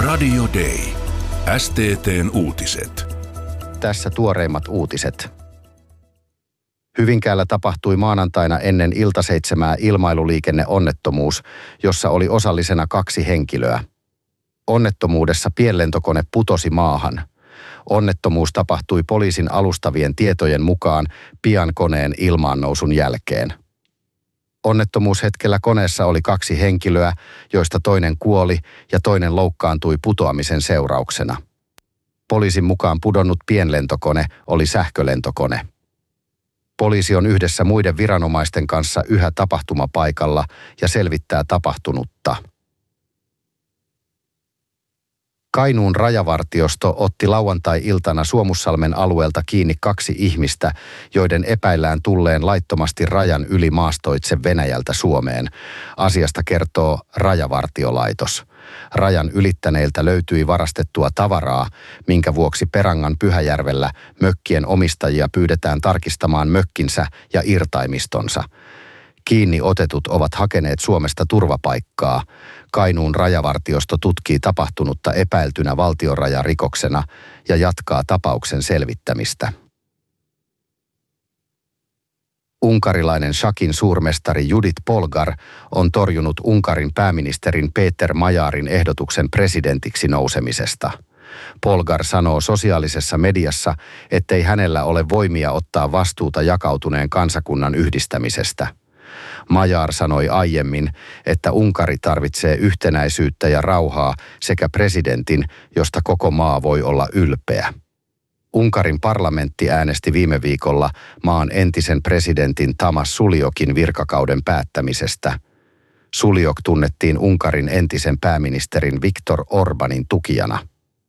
Radio Day. STT:n uutiset. Tässä tuoreimmat uutiset. Hyvinkäällä tapahtui maanantaina ennen iltaseitsemää ilmailuliikenneonnettomuus, jossa oli osallisena 2 henkilöä. Onnettomuudessa pienlentokone putosi maahan. Onnettomuus tapahtui poliisin alustavien tietojen mukaan pian koneen ilmaannousun jälkeen. Onnettomuushetkellä koneessa oli 2 henkilöä, joista toinen kuoli ja toinen loukkaantui putoamisen seurauksena. Poliisin mukaan pudonnut pienlentokone oli sähkölentokone. Poliisi on yhdessä muiden viranomaisten kanssa yhä tapahtumapaikalla ja selvittää tapahtunutta. Kainuun rajavartiosto otti lauantai-iltana Suomussalmen alueelta kiinni 2 ihmistä, joiden epäillään tulleen laittomasti rajan yli maastoitse Venäjältä Suomeen. Asiasta kertoo Rajavartiolaitos. Rajan ylittäneiltä löytyi varastettua tavaraa, minkä vuoksi Perangan Pyhäjärvellä mökkien omistajia pyydetään tarkistamaan mökkinsä ja irtaimistonsa. Kiinni otetut ovat hakeneet Suomesta turvapaikkaa. Kainuun rajavartiosto tutkii tapahtunutta epäiltynä valtionrajarikoksena ja jatkaa tapauksen selvittämistä. Unkarilainen shakin suurmestari Judith Polgar on torjunut Unkarin pääministerin Péter Majárin ehdotuksen presidentiksi nousemisesta. Polgar sanoo sosiaalisessa mediassa, ettei hänellä ole voimia ottaa vastuuta jakautuneen kansakunnan yhdistämisestä. Magyar sanoi aiemmin, että Unkari tarvitsee yhtenäisyyttä ja rauhaa sekä presidentin, josta koko maa voi olla ylpeä. Unkarin parlamentti äänesti viime viikolla maan entisen presidentin Tamás Suljokin virkakauden päättämisestä. Suljok tunnettiin Unkarin entisen pääministerin Viktor Orbánin tukijana.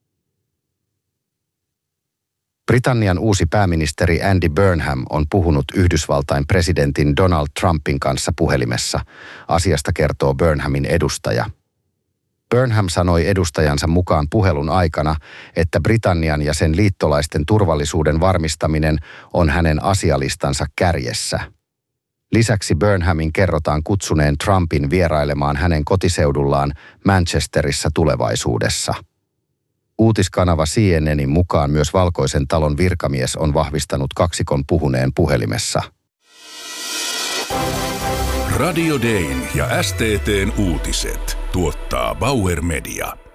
Britannian uusi pääministeri Andy Burnham on puhunut Yhdysvaltain presidentin Donald Trumpin kanssa puhelimessa. Asiasta kertoo Burnhamin edustaja. Burnham sanoi edustajansa mukaan puhelun aikana, että Britannian ja sen liittolaisten turvallisuuden varmistaminen on hänen asialistansa kärjessä. Lisäksi Burnhamin kerrotaan kutsuneen Trumpin vierailemaan hänen kotiseudullaan Manchesterissa tulevaisuudessa. Uutiskanava CNNin mukaan myös Valkoisen talon virkamies on vahvistanut kaksikon puhuneen puhelimessa. Radio Dayn ja STT:n uutiset tuottaa Bauer Media.